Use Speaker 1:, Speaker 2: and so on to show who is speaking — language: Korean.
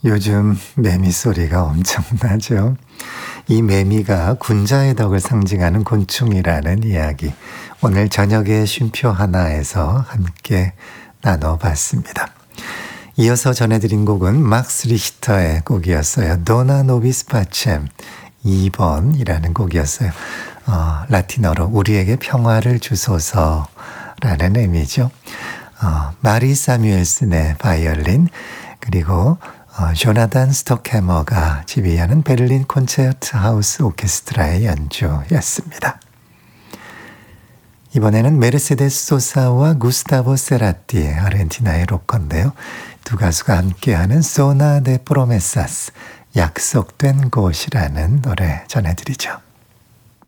Speaker 1: 요즘 매미 소리가 엄청나죠. 이 매미가 군자의 덕을 상징하는 곤충이라는 이야기. 오늘 저녁에 쉼표 하나에서 함께 나눠봤습니다. 이어서 전해드린 곡은 막스 리히터의 곡이었어요. 도나 노비스 파쳔 2번이라는 곡이었어요. 라틴어로 우리에게 평화를 주소서라는 의미죠. 마리 사뮤엘슨의 바이올린, 그리고 조나단 스톡해머가 지휘하는 베를린 콘체르트 하우스 오케스트라의 연주였습니다. 이번에는 메르세데스 소사와 구스타보 세라띠의 아르헨티나의 로커인데요. 두 가수가 함께하는 소나 데 프로메사스, 약속된 곳이라는 노래 전해드리죠.